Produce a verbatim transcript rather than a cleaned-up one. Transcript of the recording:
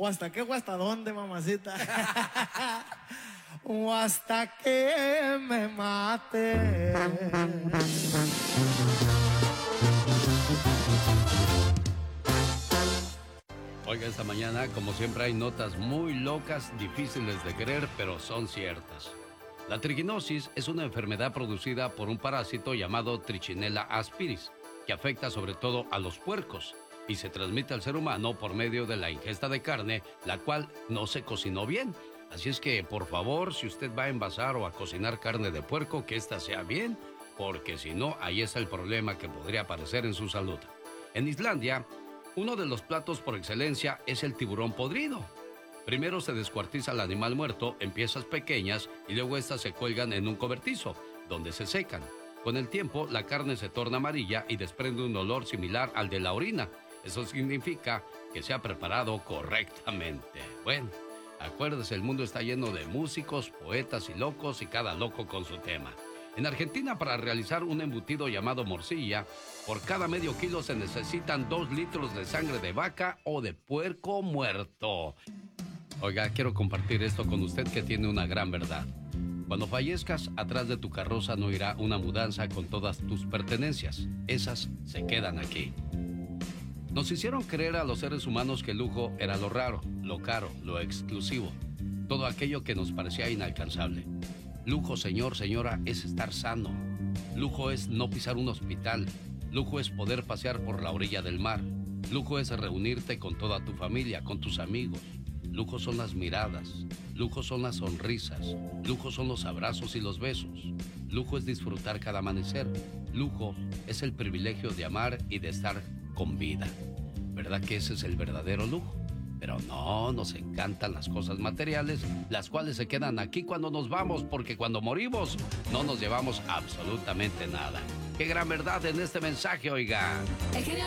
¿O hasta qué o hasta dónde, mamacita? O hasta que me mate. Oiga, esta mañana, como siempre, hay notas muy locas, difíciles de creer, pero son ciertas. La triginosis es una enfermedad producida por un parásito llamado Trichinella aspiris, que afecta sobre todo a los puercos y se transmite al ser humano por medio de la ingesta de carne, la cual no se cocinó bien. Así es que, por favor, si usted va a envasar o a cocinar carne de puerco, que ésta sea bien, porque si no, ahí está el problema que podría aparecer en su salud. En Islandia, uno de los platos por excelencia es el tiburón podrido. Primero se descuartiza el animal muerto en piezas pequeñas y luego estas se cuelgan en un cobertizo, donde se secan. Con el tiempo, la carne se torna amarilla y desprende un olor similar al de la orina. Eso significa que se ha preparado correctamente. Bueno, acuérdese, el mundo está lleno de músicos, poetas y locos, y cada loco con su tema. En Argentina, para realizar un embutido llamado morcilla, por cada medio kilo se necesitan dos litros de sangre de vaca o de puerco muerto. Oiga, quiero compartir esto con usted que tiene una gran verdad. Cuando fallezcas, atrás de tu carroza no irá una mudanza con todas tus pertenencias. Esas se quedan aquí. Nos hicieron creer a los seres humanos que el lujo era lo raro, lo caro, lo exclusivo. Todo aquello que nos parecía inalcanzable. Lujo, señor, señora, es estar sano. Lujo es no pisar un hospital. Lujo es poder pasear por la orilla del mar. Lujo es reunirte con toda tu familia, con tus amigos. Lujo son las miradas. Lujo son las sonrisas. Lujo son los abrazos y los besos. Lujo es disfrutar cada amanecer. Lujo es el privilegio de amar y de estar con vida. ¿Verdad que ese es el verdadero lujo? Pero no, nos encantan las cosas materiales, las cuales se quedan aquí cuando nos vamos, porque cuando morimos no nos llevamos absolutamente nada. ¡Qué gran verdad en este mensaje, oiga!